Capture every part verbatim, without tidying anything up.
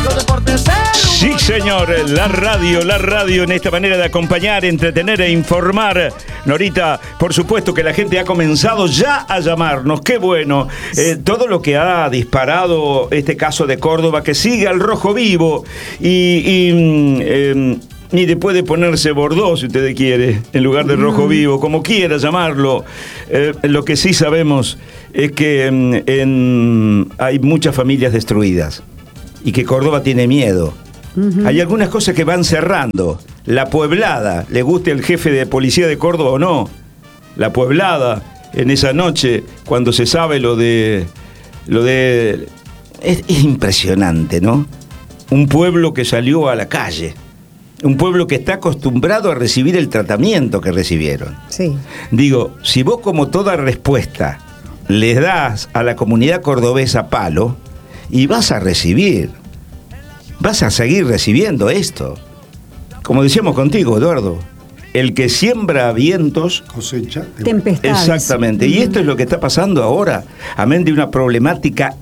Sí, señor, la radio, la radio en esta manera de acompañar, entretener e informar. Norita, por supuesto que la gente ha comenzado ya a llamarnos, qué bueno. Eh, todo lo que ha disparado este caso de Córdoba, que sigue al rojo vivo y... y eh, ni le puede ponerse Bordeaux, si usted quiere, en lugar de rojo vivo, como quiera llamarlo. Eh, lo que sí sabemos es que en, en, hay muchas familias destruidas y que Córdoba tiene miedo. Uh-huh. Hay algunas cosas que van cerrando. La Pueblada, le guste el jefe de policía de Córdoba o no, la Pueblada, en esa noche, cuando se sabe lo de... lo de es, es impresionante, ¿no? Un pueblo que salió a la calle. Un pueblo que está acostumbrado a recibir el tratamiento que recibieron. Sí. Digo, si vos como toda respuesta le das a la comunidad cordobesa palo, y vas a recibir, vas a seguir recibiendo esto. Como decíamos contigo, Eduardo, el que siembra vientos cosecha tempestades. Exactamente. Y esto es lo que está pasando ahora. Amén de una problemática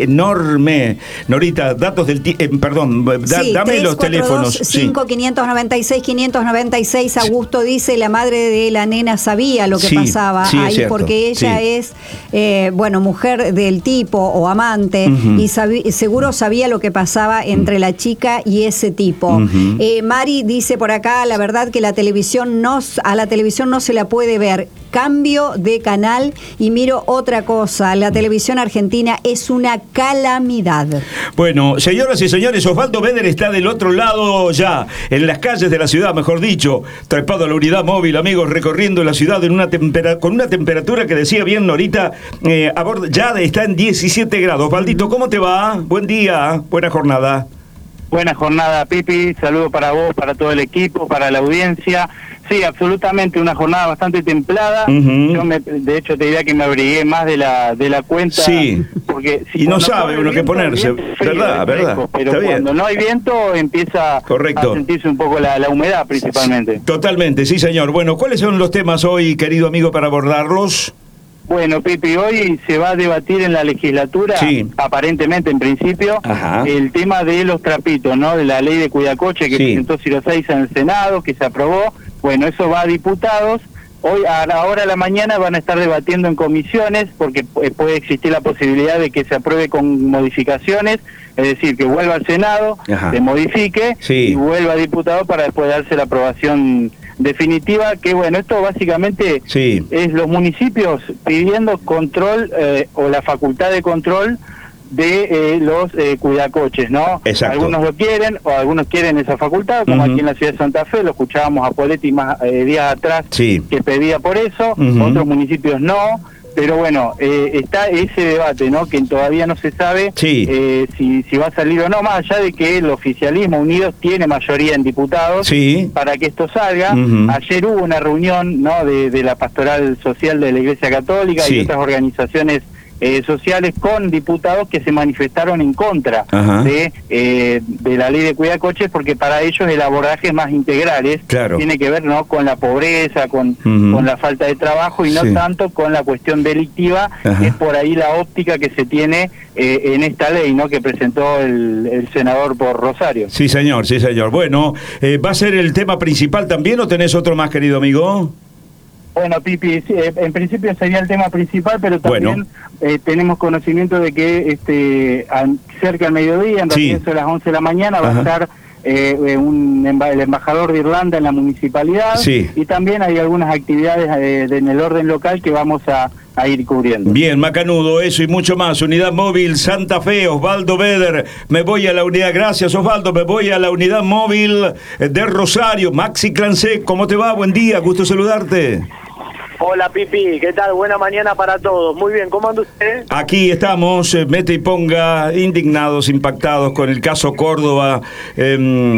enorme. Norita, datos del... Ti- eh, perdón, da, sí, dame tres, los cuatro, teléfonos. dos, cinco, quinientos noventa y seis, quinientos noventa y seis. Augusto dice, la madre de la nena sabía lo que sí, pasaba sí, ahí, porque ella sí. es, eh, bueno, mujer del tipo o amante, uh-huh. y sabi- seguro sabía lo que pasaba entre uh-huh. la chica y ese tipo. Uh-huh. Eh, Mari dice por acá, la verdad que la televisión No, a la televisión no se la puede ver. Cambio de canal y miro otra cosa. La televisión argentina es una calamidad. Bueno, señoras y señores, Osvaldo Beder está del otro lado ya, en las calles de la ciudad, mejor dicho, trepado a la unidad móvil, amigos, recorriendo la ciudad en una tempera- con una temperatura que decía bien Norita, eh, a bord- ya está en diecisiete grados. Osvaldito, ¿cómo te va? Buen día, buena jornada. Buena jornada, Pipi. Saludo para vos, para todo el equipo, para la audiencia. Sí, absolutamente una jornada bastante templada. Uh-huh. Yo me, de hecho te diría que me abrigué más de la de la cuenta. Sí. Porque si y no sabe uno qué ponerse, frío, verdad, verdad. Fresco, pero Está cuando bien. no hay viento empieza Correcto. a sentirse un poco la, la humedad principalmente. Totalmente, sí señor. Bueno, ¿cuáles son los temas hoy, querido amigo, para abordarlos? Bueno, Pipi, hoy se va a debatir en la legislatura, sí. aparentemente en principio, Ajá. el tema de los trapitos, ¿no? De la ley de cuidacoche que sí. presentó Ciro Seiza en el Senado, que se aprobó. Bueno, eso va a diputados. Hoy, a la hora de la mañana, van a estar debatiendo en comisiones, porque puede existir la posibilidad de que se apruebe con modificaciones, es decir, que vuelva al Senado, Ajá. se modifique sí. y vuelva a diputados para después darse la aprobación definitiva, que bueno, esto básicamente sí. es los municipios pidiendo control eh, o la facultad de control de eh, los eh, cuidacoches, ¿no? Exacto. Algunos lo quieren o algunos quieren esa facultad, como uh-huh. aquí en la ciudad de Santa Fe, lo escuchábamos a Poletti más eh, días atrás sí. que pedía por eso, uh-huh. otros municipios no. Pero bueno, eh, está ese debate, ¿no? Que todavía no se sabe sí. eh, si, si va a salir o no, más allá de que el oficialismo Unidos tiene mayoría en diputados sí. para que esto salga. Uh-huh. Ayer hubo una reunión, ¿no? de, de la Pastoral Social de la Iglesia Católica sí. y otras organizaciones eh, sociales con diputados que se manifestaron en contra uh-huh. de, eh, de la ley de cuidacoches, porque para ellos el abordaje es más integral, es, claro. tiene que ver, ¿no? con la pobreza, con, uh-huh. con la falta de trabajo y no sí. tanto con la cuestión delictiva. Uh-huh. Es por ahí la óptica que se tiene eh, en esta ley, ¿no? que presentó el, el senador por Rosario. Sí, señor, sí, señor. Bueno, eh, ¿va a ser el tema principal también o tenés otro más, querido amigo? Bueno, Pipi, en principio sería el tema principal, pero también bueno. eh, tenemos conocimiento de que este al, cerca del mediodía, en realidad sí. a las once de la mañana, va Ajá. a estar eh, un, el embajador de Irlanda en la municipalidad, sí. y también hay algunas actividades eh, de, en el orden local que vamos a, a ir cubriendo. Bien, macanudo, eso y mucho más. Unidad móvil Santa Fe, Osvaldo Beder. Me voy a la unidad, gracias Osvaldo, me voy a la unidad móvil de Rosario. Maxi Clancé, ¿cómo te va? Buen día, gusto saludarte. Hola Pipi, ¿qué tal? Buena mañana para todos. Muy bien, ¿cómo anda usted? Aquí estamos, eh, mete y ponga, indignados, impactados con el caso Córdoba. Eh,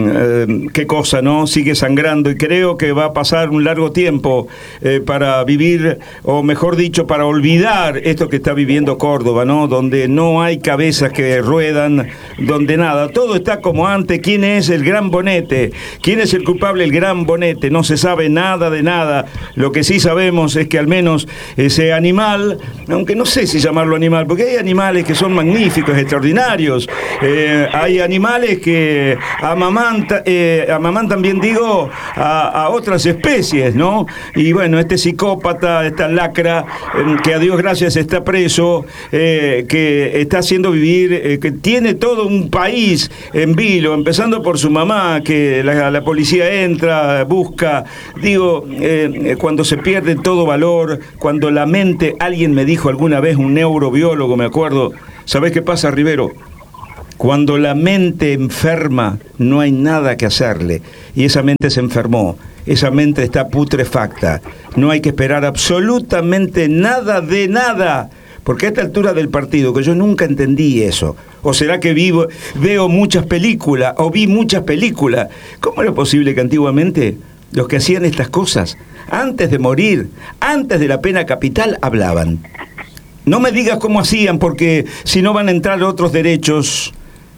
eh, qué cosa, ¿no? Sigue sangrando y creo que va a pasar un largo tiempo eh, para vivir, o mejor dicho, para olvidar esto que está viviendo Córdoba, ¿no? Donde no hay cabezas que ruedan, donde nada, todo está como antes. ¿Quién es el gran bonete? ¿Quién es el culpable? El gran bonete. No se sabe nada de nada. Lo que sí sabemos esperamos es que al menos ese animal, aunque no sé si llamarlo animal, porque hay animales que son magníficos, extraordinarios, eh, hay animales que amamantan, eh, amamantan bien digo, a, a otras especies, ¿no? Y bueno, este psicópata, esta lacra, eh, que a Dios gracias está preso, eh, que está haciendo vivir, eh, que tiene todo un país en vilo, empezando por su mamá, que la, la policía entra, busca, digo, eh, cuando se pierde todo valor, cuando la mente, alguien me dijo alguna vez, un neurobiólogo, me acuerdo, ¿sabés qué pasa, Rivero? Cuando la mente enferma, no hay nada que hacerle, y esa mente se enfermó, esa mente está putrefacta, no hay que esperar absolutamente nada de nada, porque a esta altura del partido, que yo nunca entendí eso, o será que vivo, veo muchas películas, o vi muchas películas, ¿cómo era posible que antiguamente los que hacían estas cosas, antes de morir, antes de la pena capital, hablaban? No me digas cómo hacían, porque si no van a entrar otros derechos,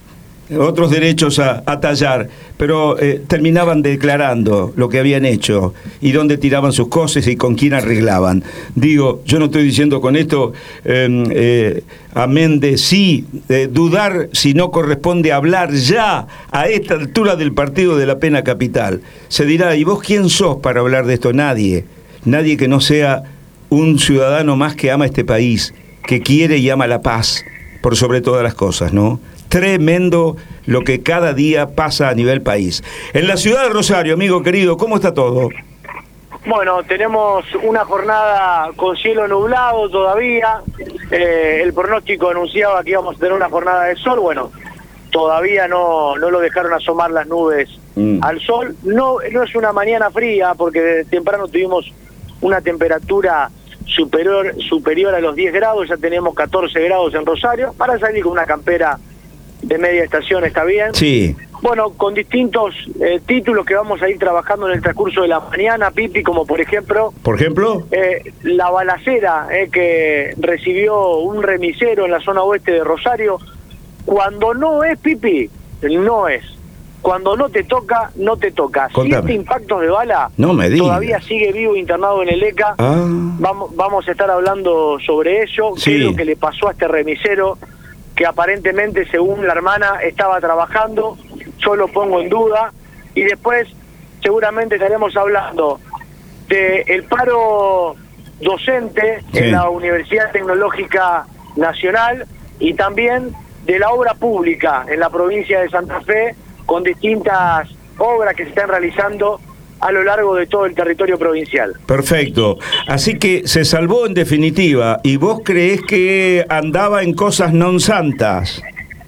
otros derechos a, a tallar, pero eh, terminaban declarando lo que habían hecho y dónde tiraban sus cosas y con quién arreglaban. Digo, yo no estoy diciendo con esto, eh, eh, amén de sí, eh, dudar si no corresponde hablar ya a esta altura del partido de la pena capital. Se dirá, ¿y vos quién sos para hablar de esto? Nadie, nadie que no sea un ciudadano más que ama este país, que quiere y ama la paz por sobre todas las cosas, ¿no? Tremendo lo que cada día pasa a nivel país. En la ciudad de Rosario, amigo querido, ¿cómo está todo? Bueno, tenemos una jornada con cielo nublado todavía. Eh, el pronóstico anunciaba que íbamos a tener una jornada de sol. Bueno, todavía no, no lo dejaron asomar las nubes mm. al sol. No, no es una mañana fría, porque de temprano tuvimos una temperatura superior, superior a los diez grados. Ya tenemos catorce grados en Rosario. Para salir con una campera de media estación está bien. Sí. Bueno, con distintos eh, títulos que vamos a ir trabajando en el transcurso de la mañana, Pipi, como por ejemplo... ¿Por ejemplo? Eh, la balacera eh, que recibió un remisero en la zona oeste de Rosario. Cuando no es, Pipi, no es. Cuando no te toca, no te toca. Contame. Siete impactos de bala. No me digas. Todavía sigue vivo internado en el E C A. Ah. Vamos, vamos a estar hablando sobre ello. Sí. Qué es lo que le pasó a este remisero, que aparentemente, según la hermana, estaba trabajando. Yo lo pongo en duda. Y después seguramente estaremos hablando del paro docente sí. en la Universidad Tecnológica Nacional, y también de la obra pública en la provincia de Santa Fe, con distintas obras que se están realizando a lo largo de todo el territorio provincial. Perfecto. Así que se salvó en definitiva. ¿Y vos creés que andaba en cosas non santas?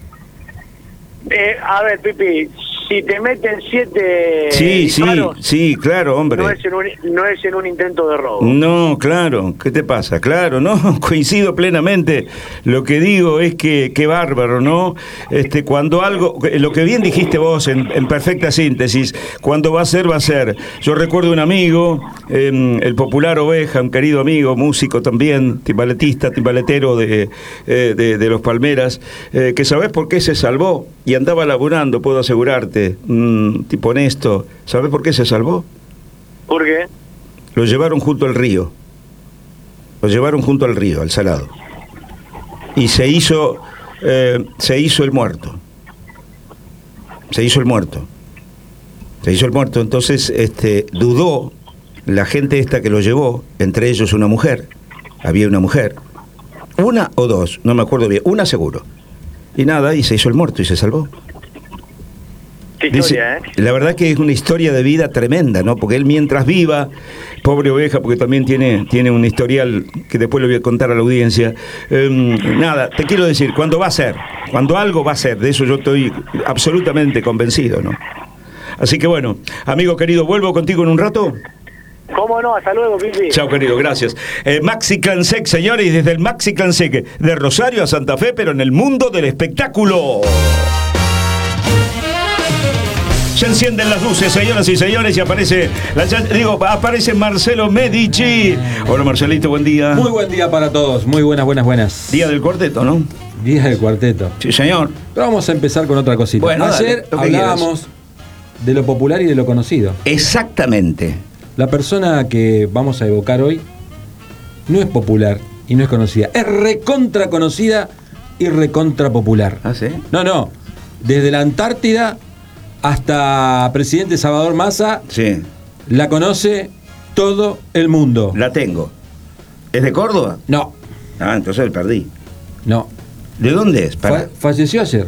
Eh, a ver, Pipi, si te meten siete sí, disparos, sí, sí, claro, hombre. No es, en un, no es en un intento de robo. No, claro, ¿qué te pasa? Claro, no, coincido plenamente. Lo que digo es que, qué bárbaro, ¿no? Este, cuando algo, lo que bien dijiste vos en, en perfecta síntesis, cuando va a ser, va a ser. Yo recuerdo un amigo, eh, el popular Oveja, un querido amigo, músico también, timbaletista, timbaletero de, eh, de, de Los Palmeras, eh, que ¿sabés por qué se salvó? Y andaba laburando, puedo asegurarte, un tipo honesto. ¿Sabés por qué se salvó? ¿Por qué? Lo llevaron junto al río. Lo llevaron junto al río, al Salado. Y se hizo, eh, se hizo el muerto. Se hizo el muerto. Se hizo el muerto. Entonces, este, dudó la gente esta que lo llevó, entre ellos una mujer. Había una mujer. Una o dos, no me acuerdo bien. Una seguro. Y nada, y se hizo el muerto y se salvó. Qué historia, Dice, ¿eh? la verdad que es una historia de vida tremenda, ¿no? Porque él mientras viva, pobre Oveja, porque también tiene, tiene un historial que después le voy a contar a la audiencia. Eh, nada, te quiero decir, cuando va a ser, cuando algo va a ser, de eso yo estoy absolutamente convencido, ¿no? Así que bueno, amigo querido, ¿vuelvo contigo en un rato? ¿Cómo no? Hasta luego, Pipi. Chao, querido, gracias. Eh, Maxi Clansec, señores, y desde el Maxi Clansec de Rosario a Santa Fe, pero en el mundo del espectáculo. Se encienden las luces, señoras y señores, y aparece, la, digo, aparece Marcelo Medici. Hola, Marcelito, buen día. Muy buen día para todos, muy buenas, buenas, buenas. Día del cuarteto, ¿no? Día del cuarteto. Sí, señor. Pero vamos a empezar con otra cosita. Bueno, ayer dale, hablábamos de lo popular y de lo conocido. Exactamente. La persona que vamos a evocar hoy no es popular y no es conocida. Es recontra conocida y recontra popular. ¿Ah, sí? No, no. Desde la Antártida hasta presidente Salvador Massa, sí, la conoce todo el mundo. La tengo. ¿Es de Córdoba? No. Ah, entonces perdí. No. ¿De dónde es? Para... Fa- falleció ayer.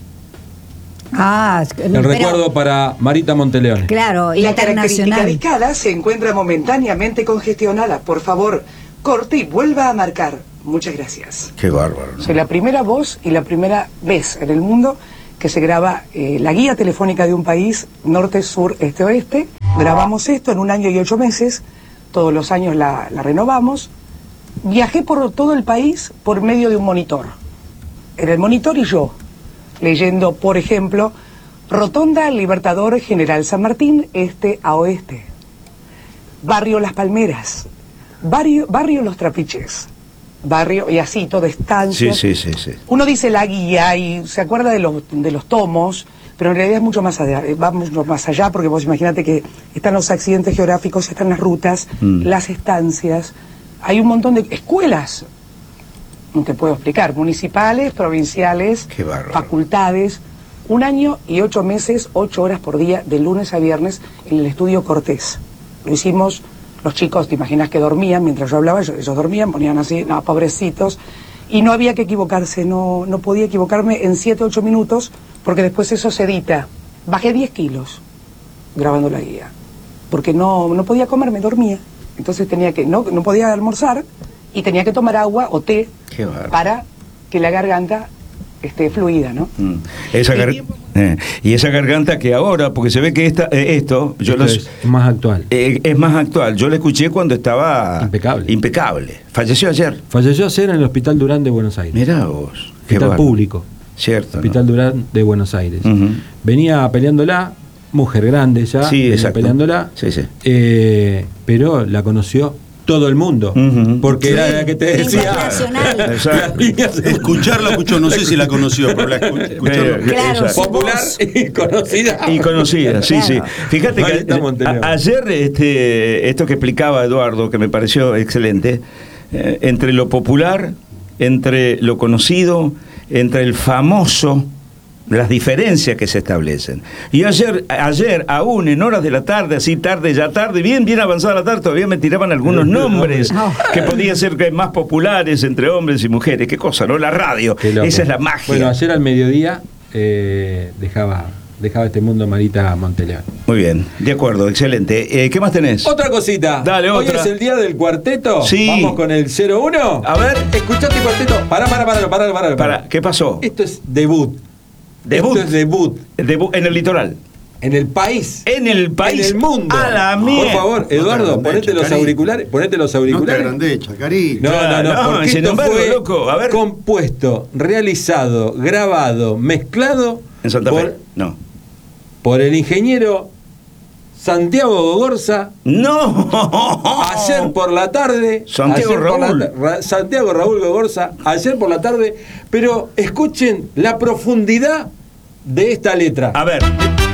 Ah, El pero, recuerdo para Marita Monteleone. claro, La característica internacional. de cada se encuentra momentáneamente congestionada. Por favor, corte y vuelva a marcar. Muchas gracias. Qué bárbaro, ¿no? Soy la primera voz y la primera vez en el mundo que se graba eh, la guía telefónica de un país, norte, sur, este, oeste. Grabamos esto en un año y ocho meses. Todos los años la, la renovamos. Viajé por todo el país por medio de un monitor. Era el monitor y yo, leyendo, por ejemplo, Rotonda Libertador General San Martín, este a oeste. Barrio Las Palmeras. Barrio, barrio Los Trapiches. Barrio, y así, todo estancia. Sí, sí, sí, sí. Uno dice la guía y se acuerda de los, de los tomos, pero en realidad es mucho más allá, va mucho más allá, porque vos imagínate que están los accidentes geográficos, están las rutas, mm. las estancias, hay un montón de escuelas, no te puedo explicar, municipales, provinciales, facultades, un año y ocho meses, ocho horas por día, de lunes a viernes, en el estudio Cortés. Lo hicimos, los chicos, te imaginas que dormían, mientras yo hablaba, ellos, ellos dormían, ponían así, no, pobrecitos, y no había que equivocarse, no, no podía equivocarme en siete, ocho minutos, porque después eso se edita. Bajé diez kilos grabando la guía, porque no, no podía comer, me dormía. Entonces tenía que, no, no podía almorzar y tenía que tomar agua o té para que la garganta esté fluida, ¿no? Mm. Esa gar... eh, y esa garganta que ahora, porque se ve que esta, eh, esto, yo esto los, es más actual. Eh, es más actual. Yo la escuché cuando estaba impecable. Impecable. Falleció ayer. Falleció ayer en el Hospital Durán de Buenos Aires. Mirá vos. Hospital público. Cierto. Hospital ¿no? Durán de Buenos Aires. Uh-huh. Venía peleándola, mujer grande ya, sí, venía peleándola, sí, sí. Eh, pero la conoció todo el mundo, uh-huh. porque sí, era la que te decía. Escucharla escuchó, no sé si la conoció, pero la escuchó. Claro, popular y conocida. Y conocida, sí, claro. sí. Fíjate que a, ayer este, esto que explicaba Eduardo, que me pareció excelente, eh, entre lo popular, entre lo conocido, entre el famoso, las diferencias que se establecen. Y ayer, ayer aún en horas de la tarde, así tarde, ya tarde, bien, bien avanzada la tarde, todavía me tiraban algunos nombres oh. que podían ser más populares entre hombres y mujeres. Qué cosa, ¿no? La radio, esa es la magia. Bueno, ayer al mediodía eh, dejaba, dejaba este mundo Marita Monteleone. Muy bien, de acuerdo, excelente. Eh, ¿Qué más tenés? Otra cosita. Dale, otra. Hoy es el día del cuarteto. Sí. Vamos con el cero uno. A ver. Escuchate cuarteto. Pará, pará, pará, pará, pará. Para, ¿qué pasó? Esto es debut. Debut. Esto es debut. debut. En el litoral. En el país. En el país. En el mundo. A la mierda. Por favor, Eduardo, no ponete los auriculares. Ponete los auriculares. No te agrandé, Chacarí. No, no, no. no porque esto embargo, fue loco. A ver. compuesto, realizado, grabado, mezclado. En Santa por, Fe. No. Por el ingeniero Santiago Gogorza. No. Ayer por la tarde. Santiago Raúl. La, Ra, Santiago Raúl Gogorza. Ayer por la tarde. Pero escuchen la profundidad de esta letra. A ver.